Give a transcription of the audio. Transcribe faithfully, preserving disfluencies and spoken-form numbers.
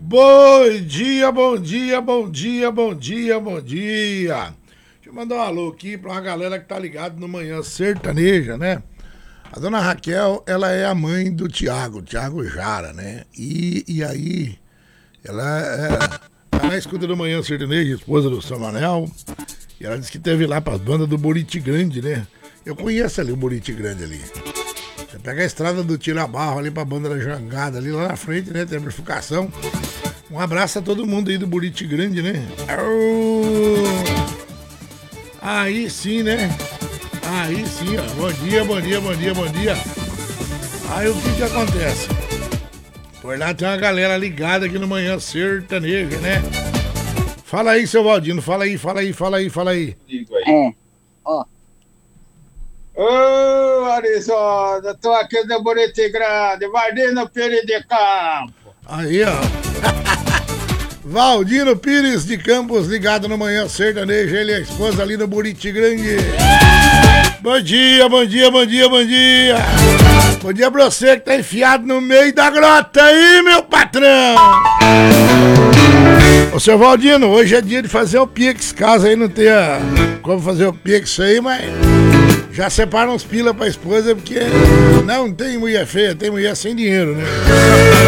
Bom dia, bom dia, bom dia, bom dia, bom dia. Deixa eu mandar um alô aqui pra uma galera que tá ligada no Manhã Sertaneja, né? A dona Raquel, ela é a mãe do Thiago, Thiago Jara, né? E, e aí, ela é, tá na escuta do Manhã Sertaneja, esposa do Samuel. E ela disse que teve lá pra banda do Buriti Grande, né? Eu conheço ali o Buriti Grande ali. Você pega a estrada do Tirabarro ali pra banda da Jangada, ali lá na frente, né? Tem a bifurcação. Um abraço a todo mundo aí do Buriti Grande, né? Aí sim, né? Aí sim, ó. Bom dia, bom dia, bom dia, bom dia. Aí o que que acontece? Por lá tem uma galera ligada aqui no Manhã Sertaneja, né? Fala aí, seu Valdino, fala aí, fala aí, fala aí, fala aí. É, ó. Ô, Arizona, tô aqui no Buriti Grande, Valdino Pires de Campo. Aí, ó. Valdino Pires de Campos, ligado no Manhã Sertaneja, ele e a esposa ali no Buriti Grande. Bom dia, bom dia, bom dia, bom dia. Bom dia pra você que tá enfiado no meio da grota aí, meu patrão. Ô, seu Valdino, hoje é dia de fazer o Pix, caso aí não tenha como fazer o Pix aí, mas já separa uns pila pra esposa, porque não tem mulher feia, tem mulher sem dinheiro, né?